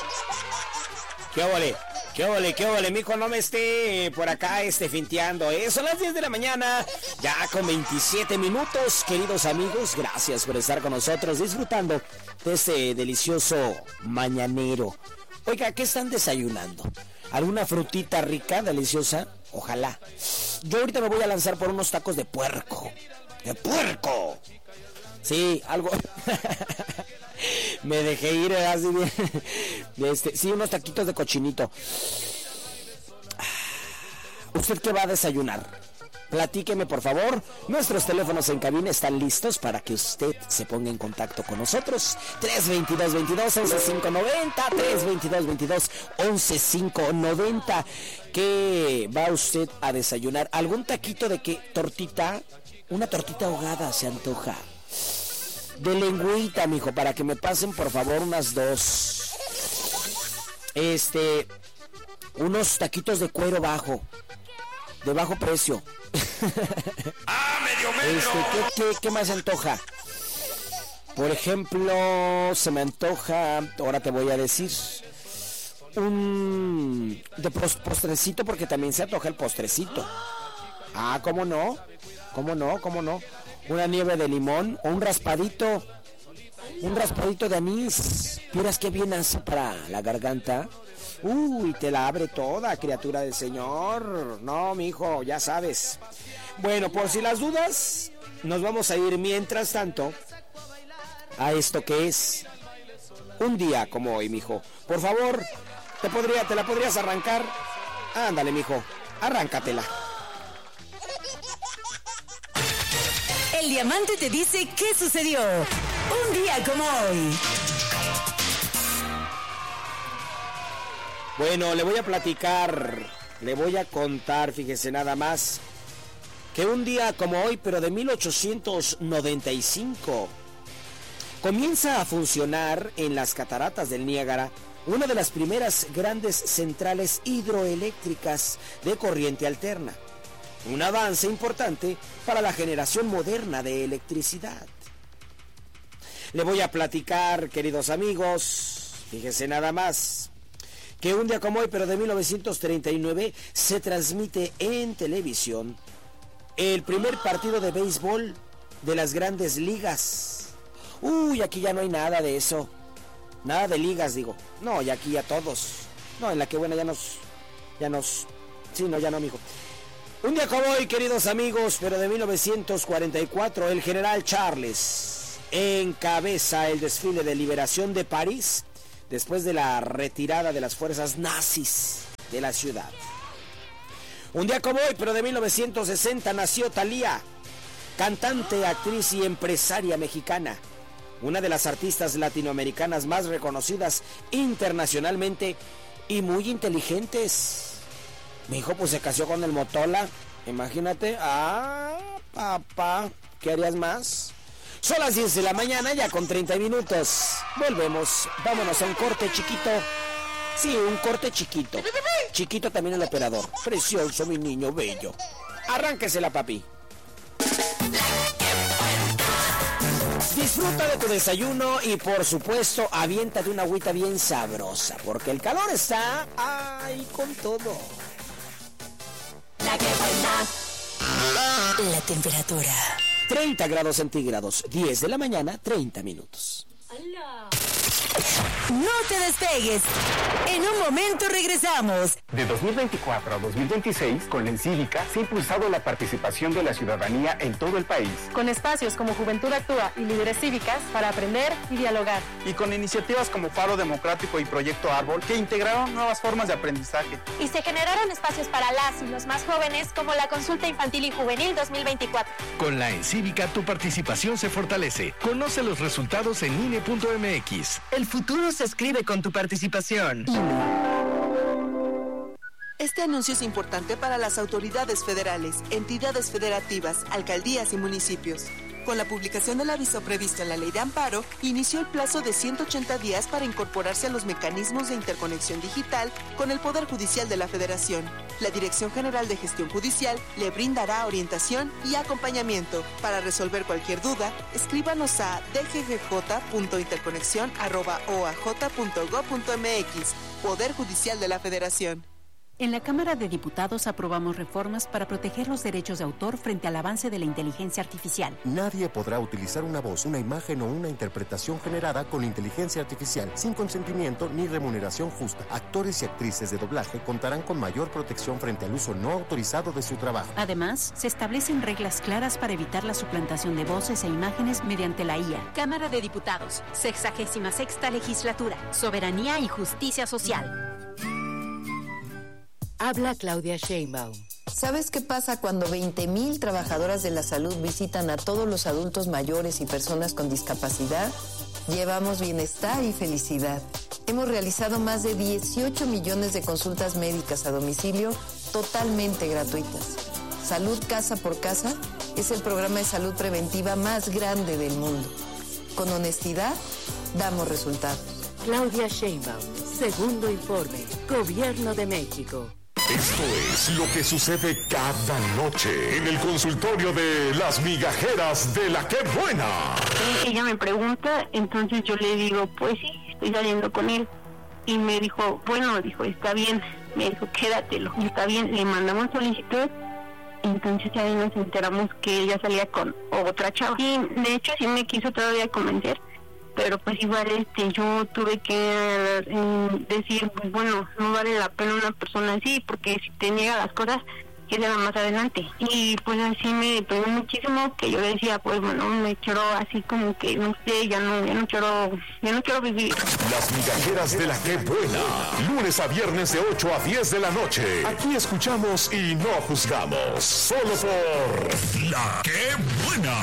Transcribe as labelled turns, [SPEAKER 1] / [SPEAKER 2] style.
[SPEAKER 1] ¿Qué ole? ¿Qué ole? ¿Qué ole? Mijo, no me esté por acá finteando, ¿eh? Son las 10 de la mañana, ya con 27 minutos, queridos amigos. Gracias por estar con nosotros, disfrutando de este delicioso mañanero. Oiga, ¿qué están desayunando? ¿Alguna frutita rica, deliciosa? Ojalá. Yo ahorita me voy a lanzar por unos tacos de puerco. ¡De puerco! Sí, algo... Me dejé ir así bien. Sí, unos taquitos de cochinito. ¿Usted qué va a desayunar? Platíqueme, por favor. Nuestros teléfonos en cabina están listos para que usted se ponga en contacto con nosotros. 322-22-11590, 322-22-11590. ¿Qué va usted a desayunar? ¿Algún taquito de qué? ¿Tortita? Una tortita ahogada se antoja. De lengüita, mijo, para que me pasen, por favor, unas 2. Unos taquitos de cuero bajo. De bajo precio.
[SPEAKER 2] ¡Medio metro!
[SPEAKER 1] ¿Qué más se antoja? Por ejemplo, se me antoja, ahora te voy a decir, un de postrecito, porque también se antoja el postrecito. ¿Cómo no? ¿Cómo no? ¿Cómo no? Una nieve de limón o un raspadito de anís. Miras qué bien hace para la garganta. Uy, te la abre toda, criatura del Señor. No, mijo, ya sabes. Bueno, por si las dudas, nos vamos a ir mientras tanto a esto que es un día como hoy, mijo. Por favor, ¿te la podrías arrancar? Ándale, mijo, arráncatela.
[SPEAKER 3] El diamante te dice qué sucedió un día como hoy.
[SPEAKER 1] Bueno, le voy a contar, fíjese nada más, que un día como hoy, pero de 1895, comienza a funcionar en las cataratas del Niágara una de las primeras grandes centrales hidroeléctricas de corriente alterna. Un avance importante para la generación moderna de electricidad. Le voy a platicar, queridos amigos, fíjese nada más, que un día como hoy, pero de 1939, se transmite en televisión el primer partido de béisbol de las grandes ligas. Uy, aquí ya no hay nada de eso. Nada de ligas, digo. No, y aquí ya todos. No, en la que buena ya nos... Sí, no, ya no, mijo. Un día como hoy, queridos amigos, pero de 1944, el general Charles encabeza el desfile de liberación de París después de la retirada de las fuerzas nazis de la ciudad. Un día como hoy, pero de 1960, nació Thalía, cantante, actriz y empresaria mexicana, una de las artistas latinoamericanas más reconocidas internacionalmente y muy inteligentes. Mi hijo pues se casó con el Motola, imagínate. Papá, ¿qué harías más? Son las 10 de la mañana, ya con 30 minutos. Volvemos, vámonos a un corte chiquito. Sí, un corte chiquito. Chiquito también el operador. Precioso, mi niño bello. Arránquesela, papi. Disfruta de tu desayuno y, por supuesto, aviéntate una agüita bien sabrosa, porque el calor está... ¡ay, con todo!
[SPEAKER 3] La que buena. La temperatura.
[SPEAKER 1] 30 grados centígrados, 10 de la mañana, 30 minutos.
[SPEAKER 3] No te despegues. En un momento regresamos.
[SPEAKER 4] De 2024 a 2026, con la Encívica se ha impulsado la participación de la ciudadanía en todo el país.
[SPEAKER 5] Con espacios como Juventud Actúa y Líderes Cívicas para aprender y dialogar.
[SPEAKER 6] Y con iniciativas como Faro Democrático y Proyecto Árbol que integraron nuevas formas de aprendizaje.
[SPEAKER 7] Y se generaron espacios para las y los más jóvenes como la Consulta Infantil y Juvenil 2024.
[SPEAKER 8] Con la Encívica tu participación se fortalece. Conoce los resultados en INE.mx.
[SPEAKER 3] El futuro se escribe con tu participación.
[SPEAKER 9] Este anuncio es importante para las autoridades federales, entidades federativas, alcaldías y municipios.
[SPEAKER 2] Con la publicación del aviso previsto en la Ley de Amparo, inició el plazo de 180 días para incorporarse a los mecanismos de interconexión digital con el Poder Judicial de la Federación. La Dirección General de Gestión Judicial le brindará orientación y acompañamiento. Para resolver cualquier duda, escríbanos a dggj.interconexión@oaj.gov.mx. Poder Judicial de la Federación.
[SPEAKER 9] En la Cámara de Diputados aprobamos reformas para proteger los derechos de autor frente al avance de la inteligencia artificial.
[SPEAKER 10] Nadie podrá utilizar una voz, una imagen o una interpretación generada con inteligencia artificial sin consentimiento ni remuneración justa. Actores y actrices de doblaje contarán con mayor protección frente al uso no autorizado de su trabajo.
[SPEAKER 9] Además, se establecen reglas claras para evitar la suplantación de voces e imágenes mediante la IA.
[SPEAKER 3] Cámara de Diputados, 66ª Legislatura, Soberanía y Justicia Social.
[SPEAKER 11] Habla Claudia Sheinbaum.
[SPEAKER 12] ¿Sabes qué pasa cuando 20,000 trabajadoras de la salud visitan a todos los adultos mayores y personas con discapacidad? Llevamos bienestar y felicidad. Hemos realizado más de 18 millones de consultas médicas a domicilio totalmente gratuitas. Salud Casa por Casa es el programa de salud preventiva más grande del mundo. Con honestidad, damos resultados.
[SPEAKER 11] Claudia Sheinbaum, segundo informe, Gobierno de México.
[SPEAKER 13] Esto es lo que sucede cada noche en el consultorio de las migajeras de La Qué Buena.
[SPEAKER 14] Ella me pregunta, entonces yo le digo, pues sí, estoy saliendo con él. Y me dijo, bueno, dijo, está bien. Me dijo, quédatelo, está bien. Le mandamos solicitud. Entonces ya nos enteramos que ella salía con otra chava. Y de hecho sí me quiso todavía convencer. Pero pues igual yo tuve que decir, pues bueno, no vale la pena una persona así, porque si te niega las cosas, que se va más adelante. Y pues así me pegó muchísimo, que yo decía, pues bueno, me quiero así como que, no sé, ya no quiero vivir.
[SPEAKER 13] Las migajeras de La Qué Buena, lunes a viernes de 8 a 10 de la noche. Aquí escuchamos y no juzgamos, solo por La Qué Buena.